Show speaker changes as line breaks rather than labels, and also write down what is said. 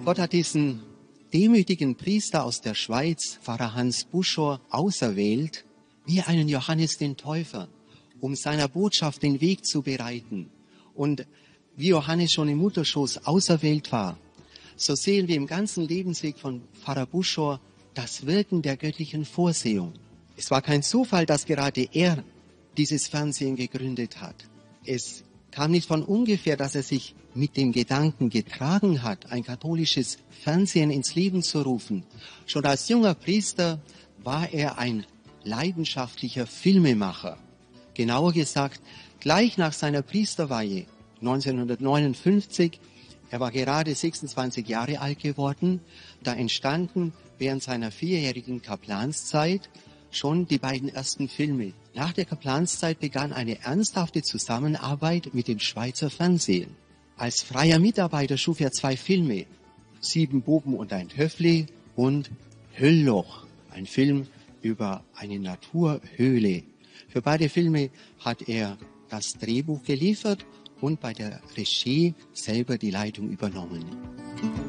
Gott hat diesen demütigen Priester aus der Schweiz, Pfarrer Hans Buschor, auserwählt, wie einen Johannes den Täufer, um seiner Botschaft den Weg zu bereiten. Und wie Johannes schon im Mutterschoß auserwählt war, so sehen wir im ganzen Lebensweg von Pfarrer Buschor das Wirken der göttlichen Vorsehung. Es war kein Zufall, dass gerade er dieses Fernsehen gegründet hat. Es kam nicht von ungefähr, dass er sich mit dem Gedanken getragen hat, ein katholisches Fernsehen ins Leben zu rufen. Schon als junger Priester war er ein leidenschaftlicher Filmemacher. Genauer gesagt, gleich nach seiner Priesterweihe 1959, er war gerade 26 Jahre alt geworden, da entstanden während seiner 4-jährigen Kaplanszeit schon die beiden ersten Filme. Nach der Kaplanszeit begann eine ernsthafte Zusammenarbeit mit dem Schweizer Fernsehen. Als freier Mitarbeiter schuf er 2 Filme, 7 Buben und ein Töffli und Höllloch, ein Film über eine Naturhöhle. Für beide Filme hat er das Drehbuch geliefert und bei der Regie selber die Leitung übernommen.